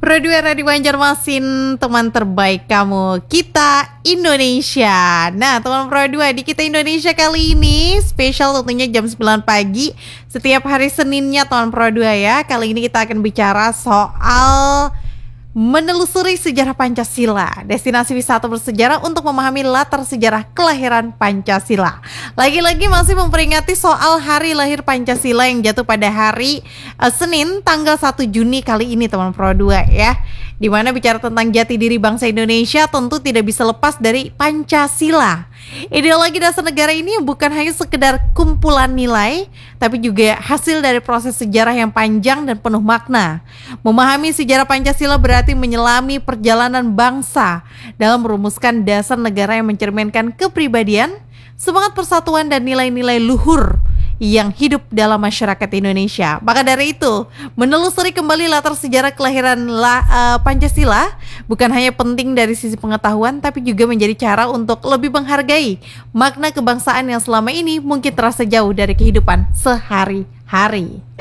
Pro 2 Radio Banjarmasin, teman terbaik kamu, kita Indonesia. Nah, teman Pro 2 di Kita Indonesia kali ini spesial tentunya jam 9 pagi setiap hari Seninnya teman Pro 2 ya. Kali ini kita akan bicara soal menelusuri sejarah Pancasila, destinasi wisata bersejarah untuk memahami latar sejarah kelahiran Pancasila. Lagi-lagi masih memperingati soal hari lahir Pancasila yang jatuh pada hari Senin tanggal 1 Juni kali ini teman Pro 2 ya. Dimana bicara tentang jati diri bangsa Indonesia tentu tidak bisa lepas dari Pancasila. Ideologi dasar negara ini bukan hanya sekedar kumpulan nilai, tapi juga hasil dari proses sejarah yang panjang dan penuh makna. Memahami sejarah Pancasila berarti menyelami perjalanan bangsa dalam merumuskan dasar negara yang mencerminkan kepribadian, semangat persatuan dan nilai-nilai luhur yang hidup dalam masyarakat Indonesia. Maka dari itu, menelusuri kembali latar sejarah kelahiran Pancasila bukan hanya penting dari sisi pengetahuan, tapi juga menjadi cara untuk lebih menghargai makna kebangsaan yang selama ini mungkin terasa jauh dari kehidupan sehari-hari.